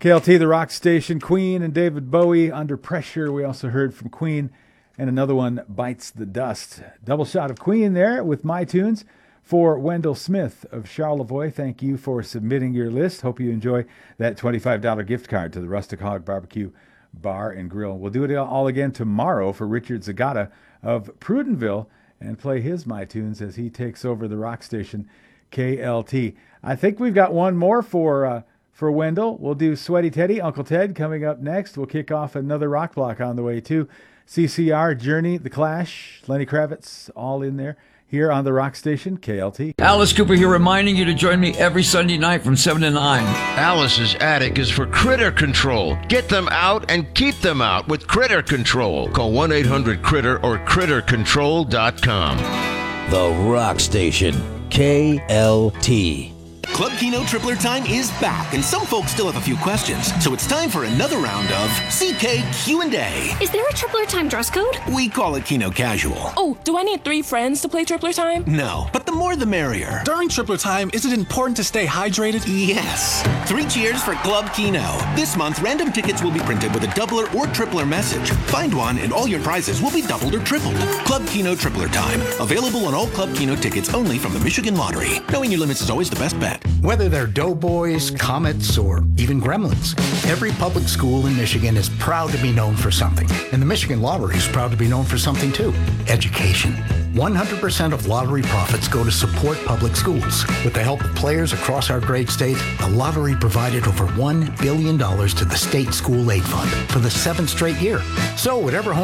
KLT, the rock station, Queen and David Bowie, Under Pressure. We also heard from Queen, and another one, Bites the Dust. Double shot of Queen there with My Tunes. For Wendell Smith of Charlevoix, thank you for submitting your list. Hope you enjoy that $25 gift card to the Rustic Hog Barbecue Bar and Grill. We'll do it all again tomorrow for Richard Zagata of Prudenville and play his My Tunes as he takes over the rock station, KLT. I think we've got one more for Wendell. We'll do Sweaty Teddy, Uncle Ted coming up next. We'll kick off another rock block on the way too. CCR, Journey, The Clash, Lenny Kravitz, all in there. Here on the rock station, KLT. Alice Cooper here, reminding you to join me every Sunday night from 7 to 9. Alice's attic is for critter control. Get them out and keep them out with Critter Control. Call 1-800-CRITTER or CritterControl.com. The Rock Station, KLT. Club Keno Tripler Time is back, and some folks still have a few questions. So it's time for another round of CK Q&A. Is there a Tripler Time dress code? We call it Keno Casual. Oh, do I need 3 friends to play Tripler Time? No, but the more the merrier. During Tripler Time, is it important to stay hydrated? Yes. 3 cheers for Club Keno. This month, random tickets will be printed with a doubler or tripler message. Find one, and all your prizes will be doubled or tripled. Club Keno Tripler Time. Available on all Club Keno tickets only from the Michigan Lottery. Knowing your limits is always the best bet. Whether they're Doughboys, Comets, or even Gremlins, every public school in Michigan is proud to be known for something. And the Michigan Lottery is proud to be known for something too: education. 100% of lottery profits go to support public schools. With the help of players across our great state, the lottery provided over $1 billion to the state school aid fund for the 7th straight year. So whatever home